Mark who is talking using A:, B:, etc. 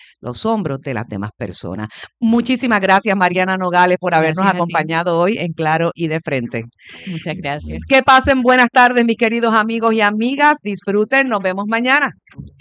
A: los hombros de las demás personas. Muchísimas gracias, Mariana Nogales, por habernos
B: Gracias a ti.
A: acompañado hoy en Claro y de Frente.
B: Muchas gracias.
A: Que pasen buenas tardes, mis queridos amigos y amigas. Disfruten. Nos vemos mañana.